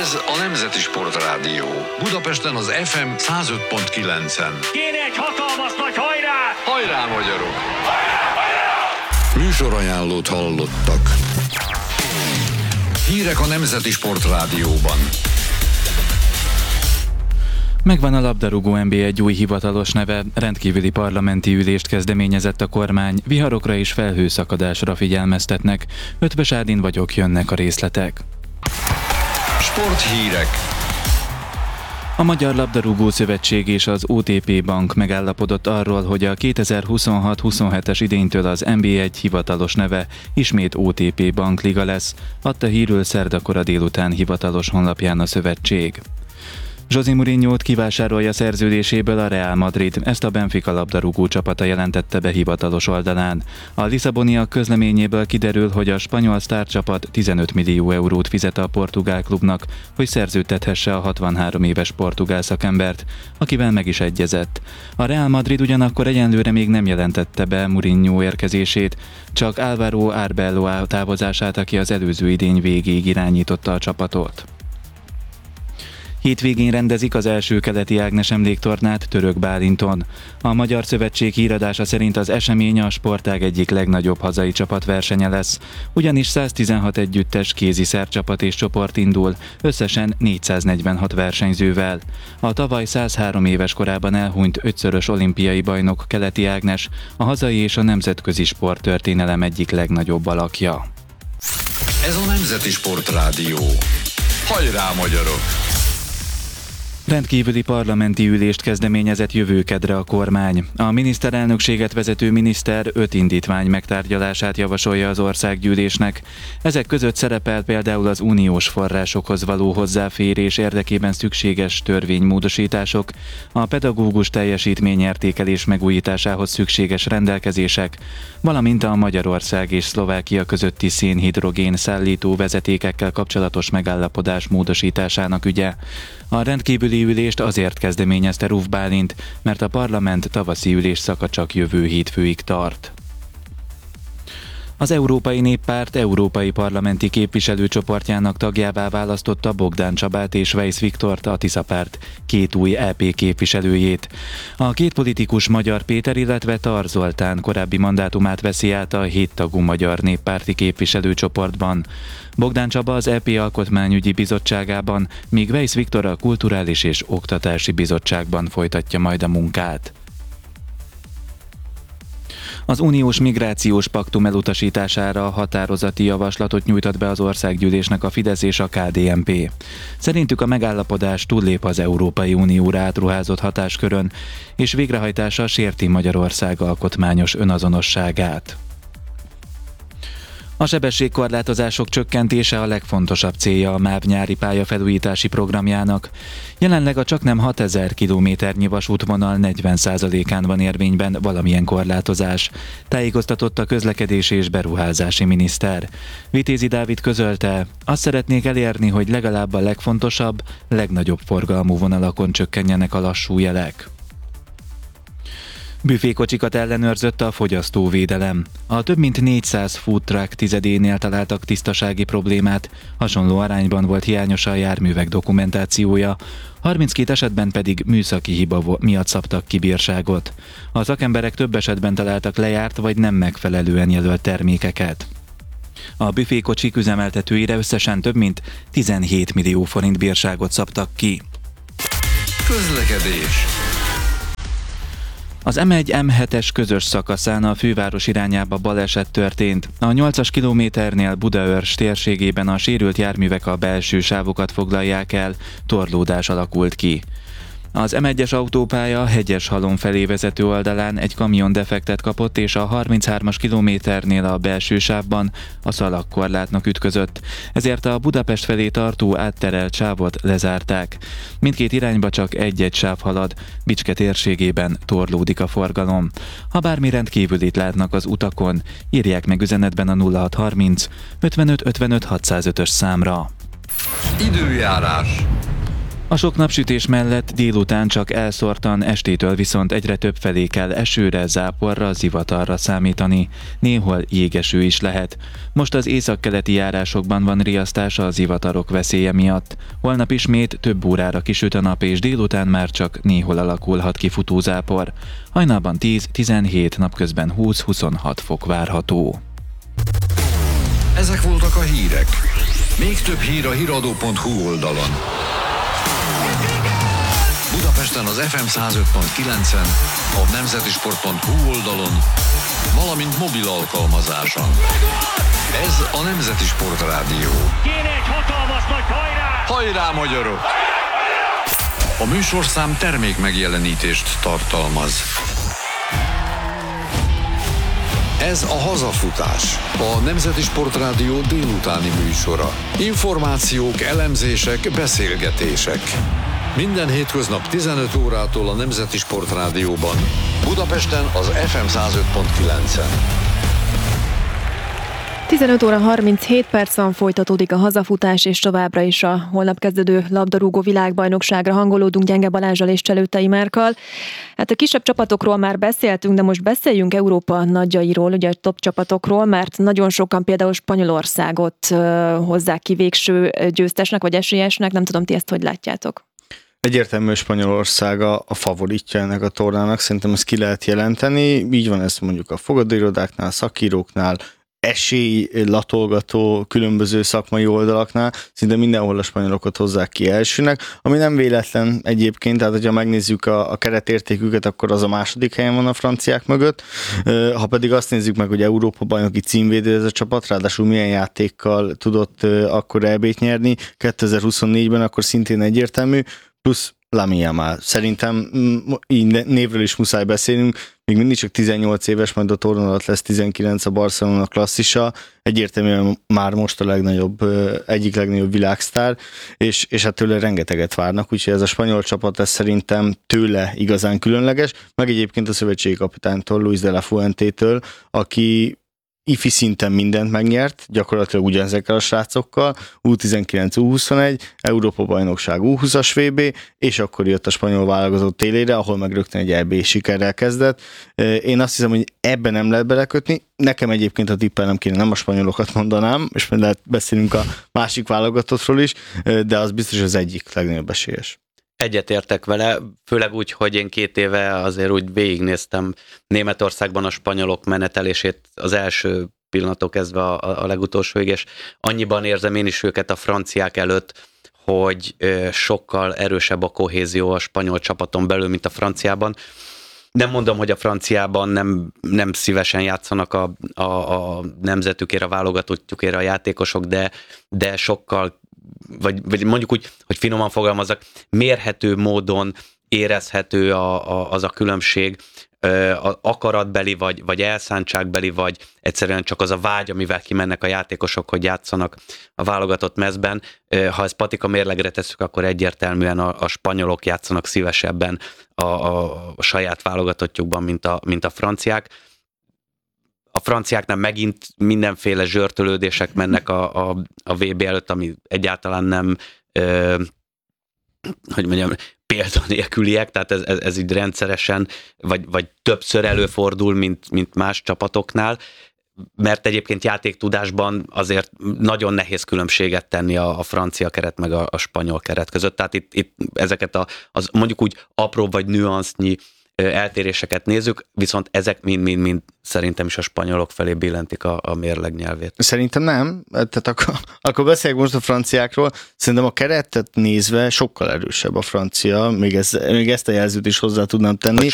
Ez a Nemzeti Sportrádió. Budapesten az FM 105.9-en. Kéne egy hatalmas nagy hajrá! Hajrá, magyarok! Műsorajánlót hallottak. Hírek a Nemzeti Sportrádióban. Megvan a labdarúgó NB1 új hivatalos neve, rendkívüli parlamenti ülést kezdeményezett a kormány, viharokra és felhőszakadásra figyelmeztetnek. Ötvös Ádin vagyok, jönnek a részletek. Sporthírek. A Magyar Labdarúgó Szövetség és az OTP Bank megállapodott arról, hogy a 2026-27-es idénytől az NB1 hivatalos neve ismét OTP Bankliga lesz, adta hírül szerdakora délután hivatalos honlapján a szövetség. José Mourinhót kivásárolja szerződéséből a Real Madrid, ezt a Benfica labdarúgó csapata jelentette be hivatalos oldalán. A lisszaboniak közleményéből kiderül, hogy a spanyol sztárcsapat 15 millió eurót fizet a portugál klubnak, hogy szerződtethesse a 63 éves portugál szakembert, akivel meg is egyezett. A Real Madrid ugyanakkor egyenlőre még nem jelentette be Mourinho érkezését, csak Álvaro Arbeloa távozását, aki az előző idény végéig irányította a csapatot. Hétvégén rendezik az első keleti Ágnes emléktornát Török Bálinton. A Magyar Szövetség híradása szerint az esemény a sportág egyik legnagyobb hazai csapatversenye lesz, ugyanis 116 együttes kézi csapat és csoport indul, összesen 446 versenyzővel. A tavaly 103 éves korában elhunyt 5-szörös olimpiai bajnok Keleti Ágnes, a hazai és a nemzetközi sporttörténelem egyik legnagyobb alakja. Ez a Nemzeti Sportrádió. Hajrá, magyarok! Rendkívüli parlamenti ülést kezdeményezett jövő kedre a kormány. A miniszterelnökséget vezető miniszter 5 indítvány megtárgyalását javasolja az országgyűlésnek. Ezek között szerepel például az uniós forrásokhoz való hozzáférés érdekében szükséges törvénymódosítások, a pedagógus teljesítményértékelés megújításához szükséges rendelkezések, valamint a Magyarország és Szlovákia közötti szénhidrogén szállító vezetékekkel kapcsolatos megállapodás módosításának ügye. A rendkívüli ülést azért kezdeményezte Ruf Bálint, mert a parlament tavaszi ülésszaka csak jövő hétfőig tart. Az Európai Néppárt európai parlamenti képviselőcsoportjának tagjává választotta Bogdán Csabát és Weisz Viktort, a Tiszapárt 2 új EP képviselőjét. A 2 politikus Magyar Péter, illetve Tar Zoltán korábbi mandátumát veszi át a 7 tagú Magyar Néppárti képviselőcsoportban. Bogdán Csaba az EP Alkotmányügyi Bizottságában, míg Weisz Viktor a Kulturális és Oktatási Bizottságban folytatja majd a munkát. Az uniós migrációs paktum elutasítására határozati javaslatot nyújtott be az országgyűlésnek a Fidesz és a KDNP. Szerintük a megállapodás túllép az Európai Unióra átruházott hatáskörön, és végrehajtása sérti Magyarország alkotmányos önazonosságát. A sebességkorlátozások csökkentése a legfontosabb célja a MÁV nyári pályafelújítási programjának. Jelenleg a csaknem 6000 kilométernyi vasútvonal 40%-án van érvényben valamilyen korlátozás, tájékoztatott a közlekedési és beruházási miniszter. Vitézi Dávid közölte, azt szeretnék elérni, hogy legalább a legfontosabb, legnagyobb forgalmú vonalakon csökkenjenek a lassú jelek. Büfékocsikat ellenőrzött a fogyasztóvédelem. A több mint 400 food truck tizedénél találtak tisztasági problémát, hasonló arányban volt hiányos a járművek dokumentációja, 32 esetben pedig műszaki hiba miatt szabtak ki bírságot. A szakemberek több esetben találtak lejárt vagy nem megfelelően jelölt termékeket. A büfékocsik üzemeltetőire összesen több mint 17 millió forint bírságot szabtak ki. Közlekedés. Az M1-M7-es közös szakaszán a főváros irányába baleset történt. A 8-as kilométernél Budaörs térségében a sérült járművek a belső sávokat foglalják el, torlódás alakult ki. Az M1-es autópálya Hegyeshalom felé vezető oldalán egy kamion defektet kapott, és a 33-as kilométernél a belső sávban a szalagkorlátnak ütközött. Ezért a Budapest felé tartó átterelt sávot lezárták. Mindkét irányba csak egy-egy sáv halad, Bicske térségében torlódik a forgalom. Ha bármi rendkívülit látnak az utakon, írják meg üzenetben a 0630 55 55 605-ös számra. Időjárás. A sok napsütés mellett délután csak elszórtan, estétől viszont egyre több felé kell esőre, záporra, zivatarra számítani. Néhol jégeső is lehet. Most az északkeleti járásokban van riasztás a zivatarok veszélye miatt. Holnap ismét több órára kisüt a nap, és délután már csak néhol alakulhat ki futózápor. Hajnalban 10-17, napközben 20-26 fok várható. Ezek voltak a hírek. Még több hír a hiradó.hu oldalon. Budapesten az FM 105.9-en, a nemzetisport.hu oldalon, valamint mobil alkalmazáson. Ez a Nemzeti Sport Rádió. Kéne egy hatalmas nagy hajrá! Hajrá, magyarok! A műsorszám termék megjelenítést tartalmaz. Ez a Hazafutás, a Nemzeti Sport Rádió délutáni műsora. Információk, elemzések, beszélgetések. Minden hétköznap 15 órától a Nemzeti Sport Rádióban. Budapesten az FM 105.9-en. 15 óra 37 percen folytatódik a hazafutás, és továbbra is a holnap kezdődő labdarúgó világbajnokságra hangolódunk Gyenge Balázsal és Cselőtei Márkkal. Hát a kisebb csapatokról már beszéltünk, de most beszéljünk Európa nagyjairól, ugye a top csapatokról, mert nagyon sokan például Spanyolországot hozzák ki végső győztesnek vagy esélyesnek. Nem tudom, ti ezt hogy látjátok? Egyértelmű Spanyolország a favoritja ennek a tornának, szerintem ezt ki lehet jelenteni. Így van ez mondjuk a fogadóirodáknál, szakíróknál, esélylatolgató különböző szakmai oldalaknál, szinte mindenhol a spanyolokat hozzák ki elsőnek, ami nem véletlen egyébként, tehát hogyha megnézzük a keretértéküket, akkor az a második helyen van a franciák mögött. Ha pedig azt nézzük meg, hogy Európa-bajnoki címvédő ez a csapat, ráadásul milyen játékkal tudott akkor EB-t nyerni 2024-ben, akkor szintén egyértelmű, plusz Lamine Yamal. Szerintem így névről is muszáj beszélnünk, még mindig csak 18 éves, majd a torna alatt lesz 19 a Barcelona klasszisa, egyértelműen már most a egyik legnagyobb világsztár, és hát tőle rengeteget várnak, úgyhogy ez a spanyol csapat, ez szerintem tőle igazán különleges, meg egyébként a szövetségi kapitánytól, Luis de la Fuentétől, aki ifi szinten mindent megnyert, gyakorlatilag ugyanezekkel a srácokkal, U19, U21, Európa-bajnokság, U20-as VB, és akkor jött a spanyol válogatott élére, ahol meg rögtön egy EB sikerrel kezdett. Én azt hiszem, hogy ebben nem lehet belekötni. Nekem egyébként a tippelnem kéne, nem a spanyolokat mondanám, és lehet beszélünk a másik válogatottról is, de az biztos az egyik legnagyobb esélyes. Egyetértek vele, főleg úgy, hogy én 2 éve azért úgy végignéztem Németországban a spanyolok menetelését az első pillanattól kezdve a legutolsóig, és annyiban érzem én is őket a franciák előtt, hogy sokkal erősebb a kohézió a spanyol csapaton belül, mint a franciában. Nem mondom, hogy a franciában nem szívesen játszanak a nemzetükért, a válogatottjukért a játékosok, de sokkal, vagy mondjuk úgy, hogy finoman fogalmazzak, mérhető módon érezhető az a különbség, akaratbeli, vagy elszántságbeli, vagy egyszerűen csak az a vágy, amivel kimennek a játékosok, hogy játszanak a válogatott mezben. Ha ezt patika mérlegre tesszük, akkor egyértelműen a spanyolok játszanak szívesebben a saját válogatottjukban, mint a franciák. A franciáknál megint mindenféle zsörtölődések mennek a VB előtt, ami egyáltalán nem, hogy mondjam, példanélküliek, tehát ez így rendszeresen, vagy többször előfordul, mint más csapatoknál, mert egyébként játéktudásban azért nagyon nehéz különbséget tenni a francia keret meg a spanyol keret között, tehát itt ezeket az mondjuk úgy apró vagy nüansznyi eltéréseket nézzük, viszont ezek mind szerintem is a spanyolok felé billentik a mérleg nyelvét. Szerintem nem, tehát akkor beszéljük most a franciákról, szerintem a keretet nézve sokkal erősebb a francia, még ezt a jelzőt is hozzá tudnám tenni.